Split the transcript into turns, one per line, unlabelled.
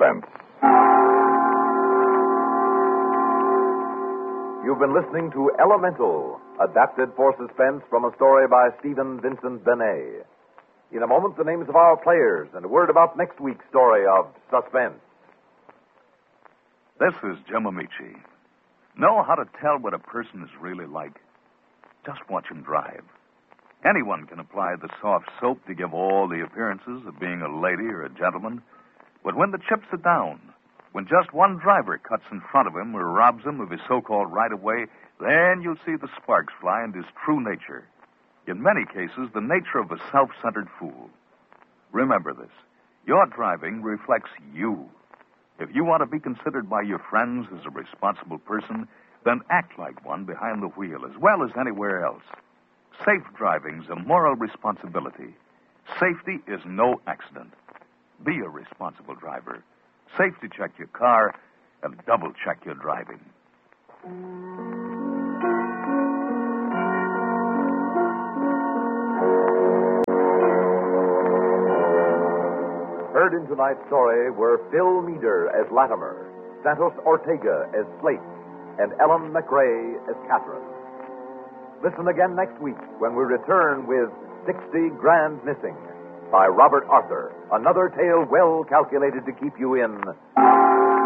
suspense.
You've been listening to Elemental, adapted for suspense from a story by Stephen Vincent Benet. In a moment, the names of our players and a word about next week's story of Suspense.
This is Jim Amici. Know how to tell what a person is really like? Just watch him drive. Anyone can apply the soft soap to give all the appearances of being a lady or a gentleman. But when the chips are down, when just one driver cuts in front of him or robs him of his so-called right-of-way, then you'll see the sparks fly and his true nature. In many cases, the nature of a self-centered fool. Remember this. Your driving reflects you. If you want to be considered by your friends as a responsible person, then act like one behind the wheel as well as anywhere else. Safe driving's a moral responsibility. Safety is no accident. Be a responsible driver. Safety check your car and double check your driving.
Heard in tonight's story were Phil Meader as Latimer, Santos Ortega as Slate, and Ellen McRae as Catherine. Listen again next week when we return with 60 Grand Missing by Robert Arthur, another tale well calculated to keep you in